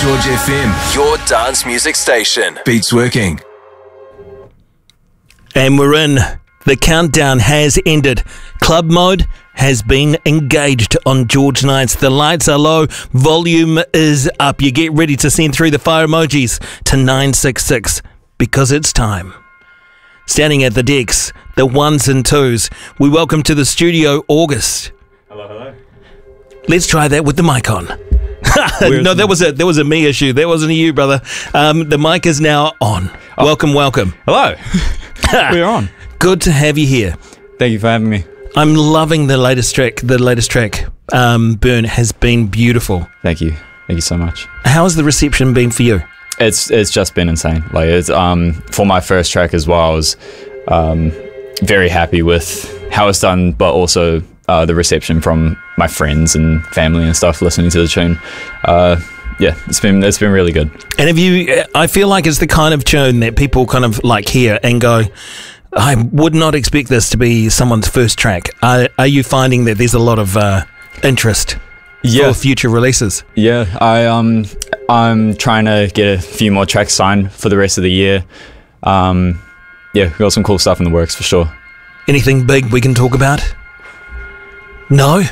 George FM, your dance music station. Beats working. And we're in. The countdown has ended. Club mode has been engaged on George Nights. The lights are low. Volume is up. You get ready to send through the fire emojis to 966 because it's time. Standing at the decks, the ones and twos, we welcome to the studio August. Hello, hello. Let's try that with the mic on. No, that was a me issue. That wasn't a you, brother. The mic is now on. Oh. Welcome. Hello. We're on. Good to have you here. Thank you for having me. I'm loving the latest track. Burn has been beautiful. Thank you so much. How has the reception been for you? It's just been insane. Like, it's for my first track as well. I was very happy with how it's done, but also the reception from my friends and family and stuff listening to the tune. Yeah, it's been really good. And have you? I feel like it's the kind of tune that people kind of like hear and go, I would not expect this to be someone's first track. Are you finding that there's a lot of interest for future releases? Yeah, I'm trying to get a few more tracks signed for the rest of the year. Yeah, we've got some cool stuff in the works for sure. Anything big we can talk about? No?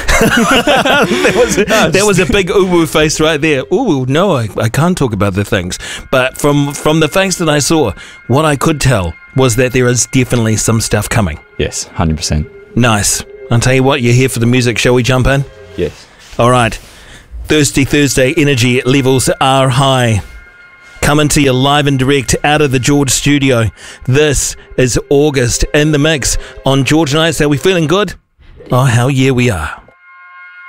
That was a big ooh face right there. Ooh, no, I can't talk about the things. But from the face that I saw, what I could tell was that there is definitely some stuff coming. Yes, 100%. Nice. I'll tell you what, you're here for the music. Shall we jump in? Yes. All right. Thirsty Thursday energy levels are high. Coming to you live and direct out of the George studio. This is August in the mix on George Nights. Are we feeling good? Oh, hell yeah, we are.